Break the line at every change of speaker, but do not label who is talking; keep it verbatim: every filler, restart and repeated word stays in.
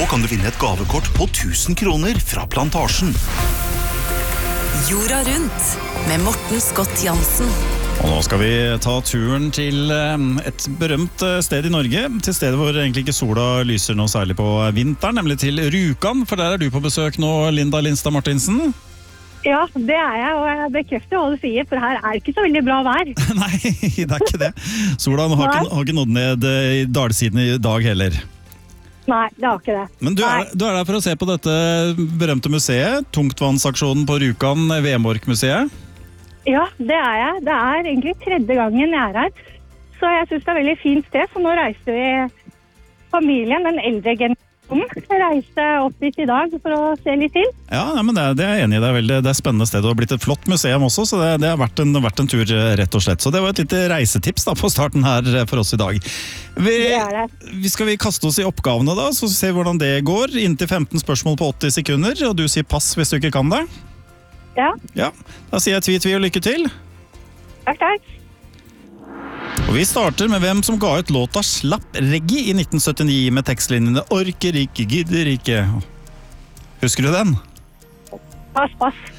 kan du vinne et gavekort på tusen kroner fra Plantasjen.
Jorda rundt med Morten Scott Jansen.
Og nå skal vi ta turen til et berømt sted i Norge, til stedet hvor egentlig ikke sola lyser noe særlig på vinteren, nemlig til Rjukan, for der er du på besøk nå, Linda Lindstad Martinsen.
Ja, det er jeg, og jeg bekrefter hva du sier, for her er det ikke så veldig bra vær.
Nei, det er ikke det. Sola har ikke, har ikke nådd ned i dalsiden i dag heller.
Nei, det har ikke det.
Men du er, du er der for å se på dette berømte museet, Tungtvannsaksjonen på Rjukan, Vemork-museet. Ja,
det er jeg. Det er egentlig tredje gangen jeg er her. Så jeg synes det er veldig fint sted, så nå reiser vi familien, den eldre generasjonen, reiste opp dit i dag for å se litt til.
Ja, ja men det, det er jeg enig i. Det er, veldig, det er spennende sted. Det har blitt et flott museum også, så det, det har vært en, vært en tur rett og slett. Så det var et lite reisetips da, på starten her for oss i dag. Vi,
det er det.
Vi skal vi kaste oss i oppgavene da, så ser vi hvordan det går. Inntil femten spørsmål på åtti sekunder, og du sier pass hvis du ikke kan det.
Ja.
Ja, da sier jeg tvi-tvi og lykke til.
Takk, takk.
Og vi starter med hvem som ga ut låta Slapp Reggae i nitten syttini med tekstlinjene Orker ikke, gidder ikke. Husker du den?
Pass, pass.